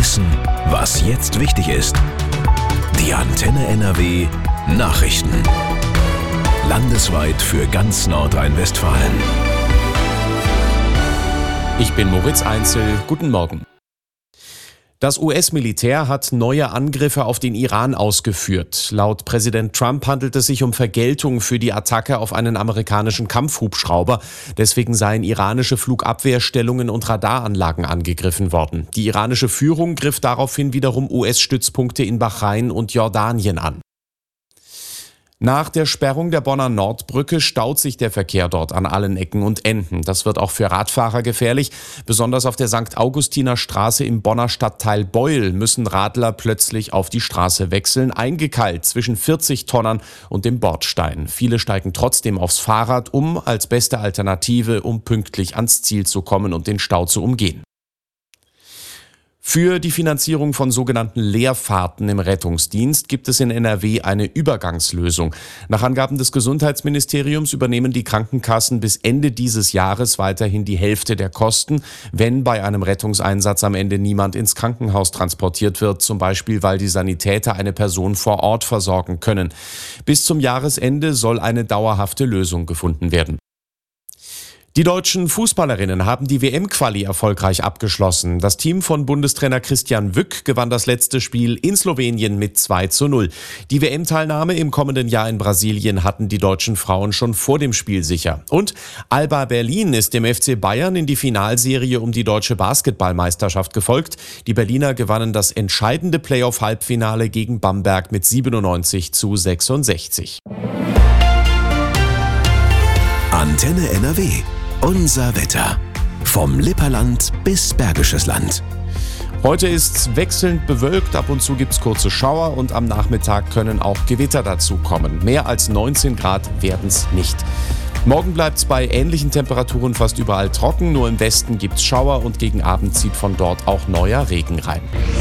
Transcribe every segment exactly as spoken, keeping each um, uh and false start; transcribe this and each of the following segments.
Wissen, was jetzt wichtig ist. Die Antenne N R W Nachrichten. Landesweit für ganz Nordrhein-Westfalen. Ich bin Moritz Einzel. Guten Morgen. Das U S-Militär hat neue Angriffe auf den Iran ausgeführt. Laut Präsident Trump handelt es sich um Vergeltung für die Attacke auf einen amerikanischen Kampfhubschrauber. Deswegen seien iranische Flugabwehrstellungen und Radaranlagen angegriffen worden. Die iranische Führung griff daraufhin wiederum U S-Stützpunkte in Bahrain und Jordanien an. Nach der Sperrung der Bonner Nordbrücke staut sich der Verkehr dort an allen Ecken und Enden. Das wird auch für Radfahrer gefährlich. Besonders auf der Sankt Augustiner Straße im Bonner Stadtteil Beuel müssen Radler plötzlich auf die Straße wechseln, eingekeilt zwischen vierzig Tonnern und dem Bordstein. Viele steigen trotzdem aufs Fahrrad um, als beste Alternative, um pünktlich ans Ziel zu kommen und den Stau zu umgehen. Für die Finanzierung von sogenannten Leerfahrten im Rettungsdienst gibt es in N R W eine Übergangslösung. Nach Angaben des Gesundheitsministeriums übernehmen die Krankenkassen bis Ende dieses Jahres weiterhin die Hälfte der Kosten, wenn bei einem Rettungseinsatz am Ende niemand ins Krankenhaus transportiert wird, zum Beispiel weil die Sanitäter eine Person vor Ort versorgen können. Bis zum Jahresende soll eine dauerhafte Lösung gefunden werden. Die deutschen Fußballerinnen haben die W M-Quali erfolgreich abgeschlossen. Das Team von Bundestrainer Christian Wück gewann das letzte Spiel in Slowenien mit zwei zu null. Die W M-Teilnahme im kommenden Jahr in Brasilien hatten die deutschen Frauen schon vor dem Spiel sicher. Und Alba Berlin ist dem F C Bayern in die Finalserie um die deutsche Basketballmeisterschaft gefolgt. Die Berliner gewannen das entscheidende Playoff-Halbfinale gegen Bamberg mit siebenundneunzig zu sechsundsechzig. Antenne N R W. Unser Wetter. Vom Lipperland bis Bergisches Land. Heute ist es wechselnd bewölkt, ab und zu gibt es kurze Schauer und am Nachmittag können auch Gewitter dazukommen. Mehr als neunzehn Grad werden es nicht. Morgen bleibt es bei ähnlichen Temperaturen fast überall trocken, nur im Westen gibt es Schauer und gegen Abend zieht von dort auch neuer Regen rein.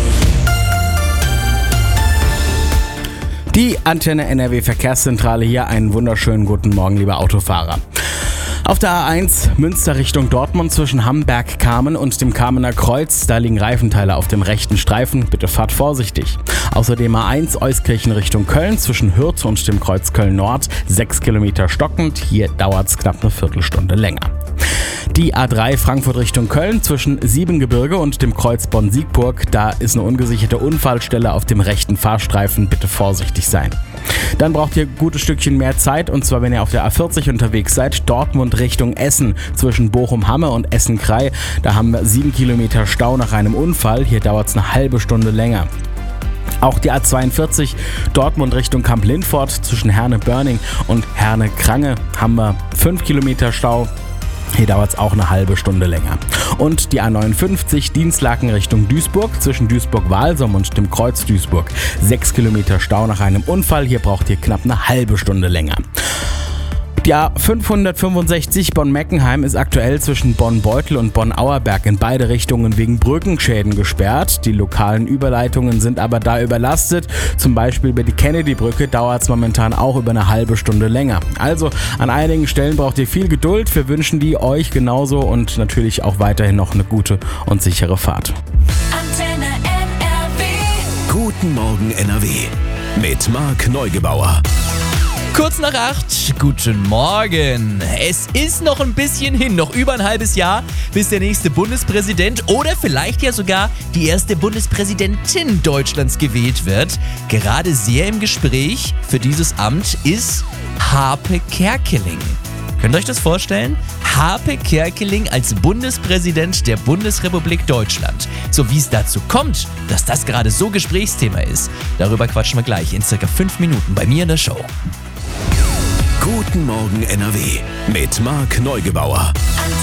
Die Antenne N R W Verkehrszentrale hier, einen wunderschönen guten Morgen, liebe Autofahrer. Auf der A eins Münster Richtung Dortmund zwischen Hamberg-Kamen und dem Kamener Kreuz, da liegen Reifenteile auf dem rechten Streifen, bitte fahrt vorsichtig. Außerdem A eins Euskirchen Richtung Köln zwischen Hürth und dem Kreuz Köln-Nord, sechs Kilometer stockend, hier dauert es knapp eine Viertelstunde länger. Die A drei Frankfurt Richtung Köln zwischen Siebengebirge und dem Kreuz Bonn-Siegburg, da ist eine ungesicherte Unfallstelle auf dem rechten Fahrstreifen, bitte vorsichtig sein. Dann braucht ihr ein gutes Stückchen mehr Zeit, und zwar wenn ihr auf der A vierzig unterwegs seid, Dortmund Richtung Essen zwischen Bochum-Hamme und Essen-Krei, da haben wir sieben Kilometer Stau nach einem Unfall, hier dauert es eine halbe Stunde länger. Auch die A zweiundvierzig Dortmund Richtung Kamp-Lindfort zwischen Herne-Börning und Herne-Krange haben wir fünf Kilometer Stau. Hier dauert es auch eine halbe Stunde länger. Und die A neunundfünfzig Dienstlaken Richtung Duisburg zwischen Duisburg-Walsum und dem Kreuz Duisburg. Sechs Kilometer Stau nach einem Unfall. Hier braucht ihr knapp eine halbe Stunde länger. Die A fünfhundertfünfundsechzig Bonn-Meckenheim ist aktuell zwischen Bonn-Beutel und Bonn-Auerberg in beide Richtungen wegen Brückenschäden gesperrt. Die lokalen Überleitungen sind aber da überlastet. Zum Beispiel über die Kennedy-Brücke dauert es momentan auch über eine halbe Stunde länger. Also an einigen Stellen braucht ihr viel Geduld. Wir wünschen die euch genauso und natürlich auch weiterhin noch eine gute und sichere Fahrt. Antenne N R W. Guten Morgen N R W. Mit Marc Neugebauer. Kurz nach acht, guten Morgen. Es ist noch ein bisschen hin, noch über ein halbes Jahr, bis der nächste Bundespräsident oder vielleicht ja sogar die erste Bundespräsidentin Deutschlands gewählt wird. Gerade sehr im Gespräch für dieses Amt ist Harpe Kerkeling. Könnt ihr euch das vorstellen? Harpe Kerkeling als Bundespräsident der Bundesrepublik Deutschland. So wie es dazu kommt, dass das gerade so Gesprächsthema ist, darüber quatschen wir gleich in circa fünf Minuten bei mir in der Show. Guten Morgen N R W mit Marc Neugebauer.